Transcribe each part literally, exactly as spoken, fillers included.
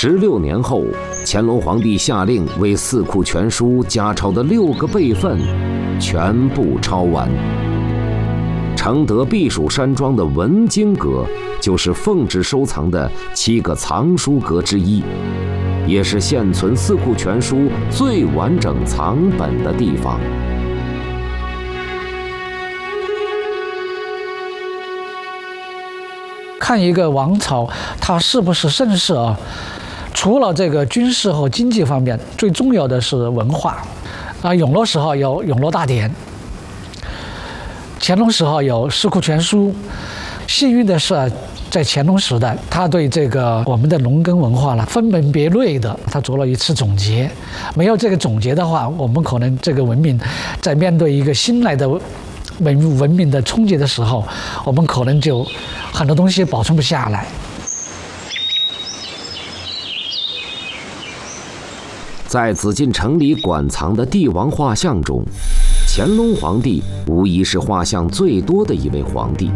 十六年后，乾隆皇帝下令为《四库全书》加抄的六个备份全部抄完。承德避暑山庄的文经阁就是奉旨收藏的七个藏书阁之一，也是现存《四库全书》最完整藏本的地方。 看一个王朝它是不是盛世啊，除了这个军事和经济方面，最重要的是文化。啊，永乐时候有永乐大典，乾隆时候有《四库全书》。幸运的是，在乾隆时代，他对这个我们的农耕文化呢分门别类的，他做了一次总结。没有这个总结的话，我们可能这个文明在面对一个新来的文文明的冲击的时候，我们可能就很多东西保存不下来。 在紫禁城里馆藏的帝王画像中，乾隆皇帝无疑是画像最多的一位皇帝。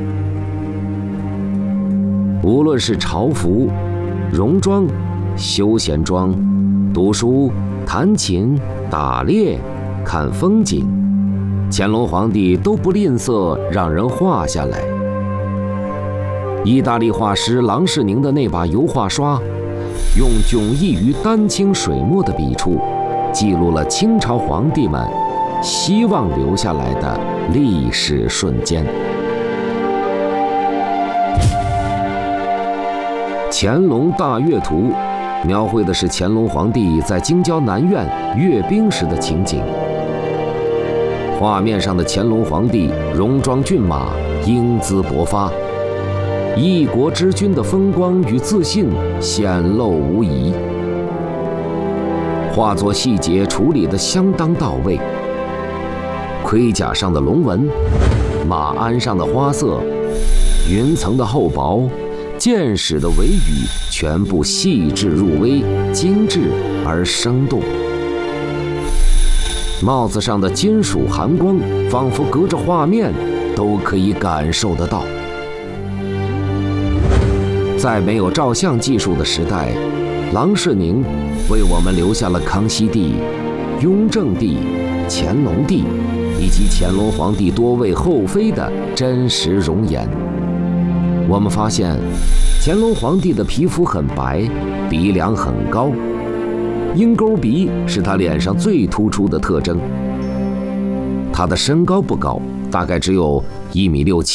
无论是朝服、戎装、休闲装、读书、弹琴、打猎、看风景，乾隆皇帝都不吝啬让人画下来。意大利画师郎世宁的那把油画刷，用迥异于丹青水墨的笔触，记录了清朝皇帝们希望留下来的历史瞬间。《乾隆大阅图》描绘的是乾隆皇帝在京郊南苑阅兵时的情景。画面上的乾隆皇帝戎装骏马，英姿勃发，一国之君的风光与自信显露无遗。画作细节处理得相当到位，盔甲上的龙纹，马鞍上的花色，云层的厚薄，箭矢的尾羽，全部细致入微，精致而生动。帽子上的金属寒光，仿佛隔着画面都可以感受得到。在没有照相技术的时代，郎世宁为我们留下了康熙帝、雍正帝、乾隆帝以及乾隆皇帝多位后妃的真实容颜。我们发现，乾隆皇帝的皮肤很白，鼻梁很高，鹰钩鼻是他脸上最突出的特征。他的身高不高，大概只有一米六七。